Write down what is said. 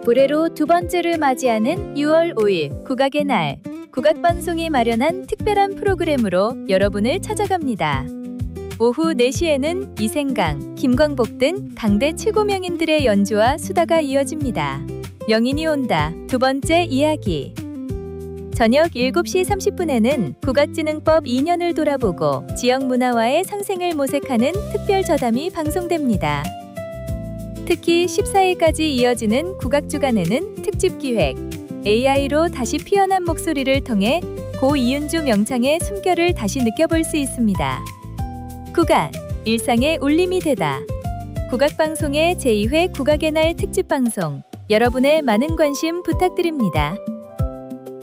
올해로 두 번째를 맞이하는 6월 5일 국악의 날, 국악방송이 마련한 특별한 프로그램으로 여러분을 찾아갑니다. 오후 4시에는 이생강, 김광복 등 당대 최고 명인들의 연주와 수다가 이어집니다. 명인이 온다, 두 번째 이야기. 저녁 7시 30분에는 국악진흥법 2년을 돌아보고 지역 문화와의 상생을 모색하는 특별 저담이 방송됩니다. 특히 14일까지 이어지는 국악주간에는 특집 기획, AI로 다시 피어난 목소리를 통해 고 이은주 명창의 숨결을 다시 느껴볼 수 있습니다. 국악, 일상의 울림이 되다. 국악방송의 제2회 국악의 날 특집방송, 여러분의 많은 관심 부탁드립니다.